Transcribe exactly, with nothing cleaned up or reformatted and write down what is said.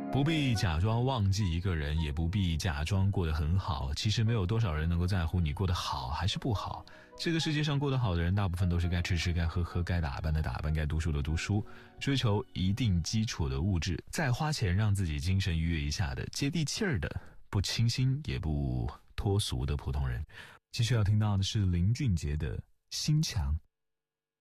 不必假装忘记一个人，也不必假装过得很好。其实没有多少人能够在乎你过得好还是不好。这个世界上过得好的人，大部分都是该吃吃，该喝喝，该打扮的打扮，该读书的读书，追求一定基础的物质，再花钱让自己精神愉悦一下的，接地气儿的，不清新也不脱俗的普通人。继续要听到的是林俊杰的心墙。